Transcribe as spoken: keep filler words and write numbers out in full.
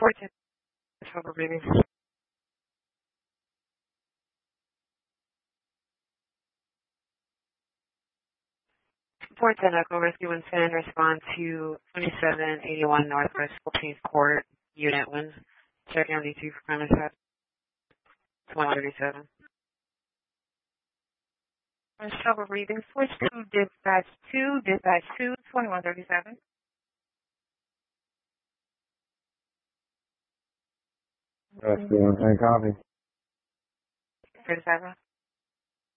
fourteen. Cover reading. fourteen Echo Rescue and San respond to twenty-seven eighty-one Northwest fourteenth Court, Unit one. Check County two for premise twenty thirty-seven. Cover reading. Switch to dispatch two, dispatch two, twenty-one thirty-seven. That's the one. Hey, copy. thirty-seven.